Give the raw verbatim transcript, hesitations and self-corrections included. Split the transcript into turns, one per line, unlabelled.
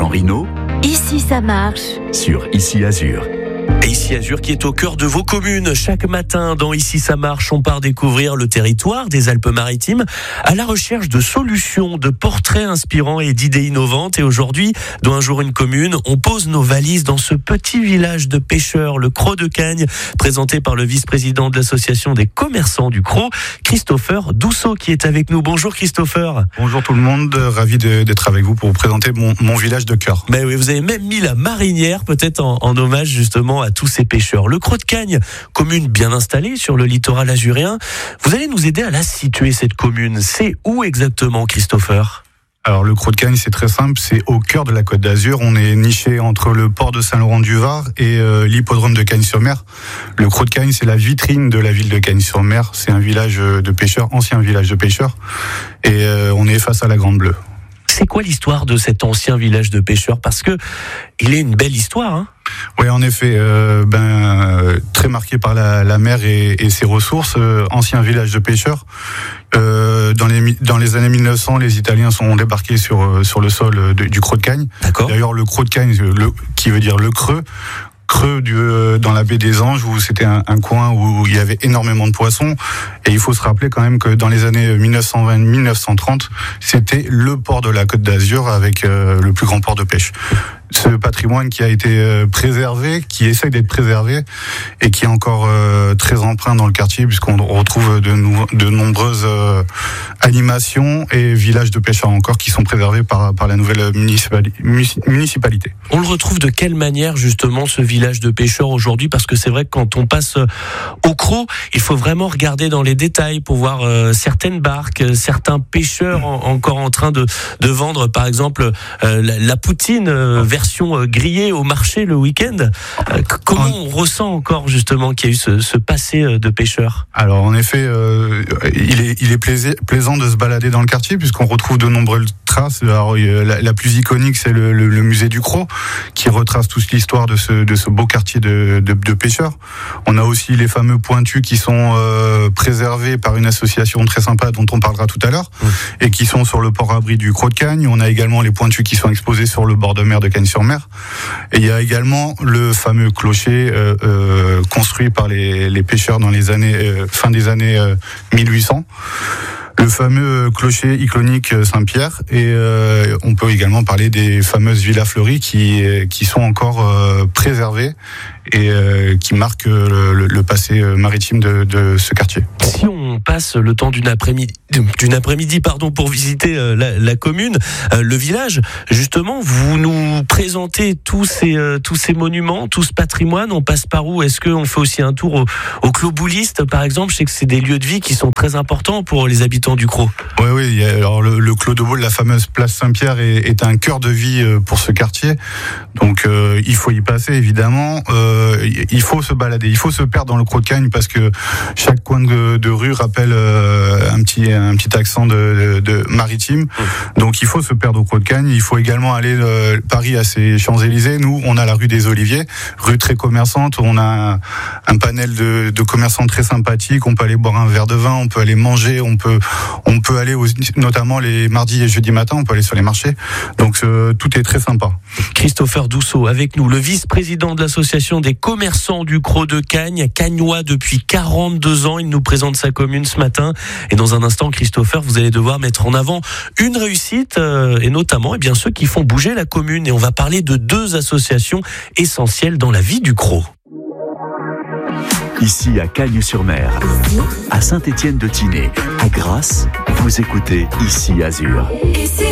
Vincent Rinaud.
Ici ça marche.
Sur Ici Azur.
Et Ici Azur qui est au cœur de vos communes. Chaque matin, dans Ici ça marche, on part découvrir le territoire des Alpes-Maritimes à la recherche de solutions, de portraits inspirants et d'idées innovantes. Et aujourd'hui, dans Un jour une commune, on pose nos valises dans ce petit village de pêcheurs, le Crot de Cagnes, présenté par le vice-président de l'association des commerçants du Crot, Christopher Dousseau, qui est avec nous. Bonjour Christopher.
Bonjour tout le monde, ravi de, d'être avec vous pour vous présenter mon, mon village de cœur.
Mais oui, vous avez même mis la marinière, peut-être en, en hommage justement à tous ces pêcheurs. Le Crot de Cagnes, commune bien installée sur le littoral azuréen. Vous allez nous aider à la situer, cette commune. C'est où exactement, Christopher ?
Alors le Crot de Cagnes, c'est très simple, c'est au cœur de la Côte d'Azur. On est niché entre le port de Saint-Laurent-du-Var et euh, l'hippodrome de Cagnes-sur-Mer. Le Crot de Cagnes, c'est la vitrine de la ville de Cagnes-sur-Mer. C'est un village de pêcheurs, ancien village de pêcheurs. Et euh, on est face à la Grande Bleue.
C'est quoi l'histoire de cet ancien village de pêcheurs ? Parce que il est une belle histoire, hein ?
Oui, en effet, euh, ben euh, très marqué par la, la mer et, et ses ressources. Euh, ancien village de pêcheurs. Euh, dans les dans les années mille neuf cents, les Italiens sont débarqués sur sur le sol de, du Crot de Cagnes.
D'accord.
D'ailleurs, le Crot de Cagnes, le, qui veut dire le creux. creux du, euh, dans la baie des Anges, où c'était un, un coin où il y avait énormément de poissons. Et il faut se rappeler quand même que dans les années mille neuf cent vingt mille neuf cent trente, c'était le port de la Côte d'Azur avec euh, le plus grand port de pêche. Ce patrimoine qui a été euh, préservé, qui essaye d'être préservé et qui est encore euh, très empreint dans le quartier, puisqu'on retrouve de, nou- de nombreuses euh, animations et villages de pêcheurs encore qui sont préservés par, par la nouvelle municipali- municipalité.
On le retrouve de quelle manière justement, ce village de pêcheurs aujourd'hui ? Parce que c'est vrai que quand on passe au Crot, il faut vraiment regarder dans les détails pour voir euh, certaines barques, certains pêcheurs en, encore en train de, de vendre par exemple euh, la, la poutine euh, version euh, grillée au marché le week-end. Euh, comment on ressent encore justement qu'il y a eu ce, ce passé de pêcheurs ?
Alors en effet, euh, il est, il est plaisir, plaisant de se balader dans le quartier puisqu'on retrouve de nombreuses traces. Alors, la, la plus iconique, c'est le, le, le musée du Crot qui retrace toute l'histoire de ce, de ce beau quartier de, de, de pêcheurs. On a aussi les fameux pointus qui sont euh, préservés par une association très sympa dont on parlera tout à l'heure, mmh. et qui sont sur le port-abri du Crot de Cagnes. On a également les pointus qui sont exposés sur le bord de mer de Cagnes-sur-Mer. Et il y a également le fameux clocher euh, euh, construit par les, les pêcheurs dans les années euh, fin des années euh, mille huit cents. Le fameux clocher iconique Saint-Pierre, et euh, on peut également parler des fameuses villas fleuries qui qui sont encore euh, préservées et euh, qui marquent le, le, le passé maritime de, de ce quartier.
Si on passe le temps d'une après-midi, d'une après-midi pardon, pour visiter la, la commune, le village, justement, vous nous présentez tous ces tous ces monuments, tout ce patrimoine. On passe par où ? Est-ce qu'on fait aussi un tour au, au Clos Bouliste, par exemple ? Je sais que c'est des lieux de vie qui sont très importants pour les habitants du Crot.
Oui, oui. Alors le, le Clos de Boule, la fameuse place Saint-Pierre, est, est un cœur de vie pour ce quartier. Donc euh, il faut y passer évidemment. Euh, il faut se balader, il faut se perdre dans le Crot de Cagnes parce que chaque coin de, de rue rappelle euh, un petit un petit accent de, de, de maritime. Donc il faut se perdre au Crot de Cagnes. Il faut également aller euh, Paris à ses Champs-Élysées. Nous, on a la rue des Oliviers, rue très commerçante. On a un, un panel de, de commerçants très sympathiques. On peut aller boire un verre de vin, on peut aller manger, on peut on peut aller aux, notamment les mardis et jeudis matins, on peut aller sur les marchés. Donc euh, tout est très sympa.
Christopher Dousseau avec nous, le vice-président de l'association des commerçants du Crot de Cagnes, cagnois depuis quarante-deux ans. Il nous présente sa commune ce matin. Et dans un instant, Christopher, vous allez devoir mettre en avant une réussite, euh, et notamment eh bien, ceux qui font bouger la commune. Et on va parler de deux associations essentielles dans la vie du Crot.
Ici à Cagnes-sur-Mer, à Saint-Étienne-de-Tinée, à Grasse, vous écoutez Ici Azur.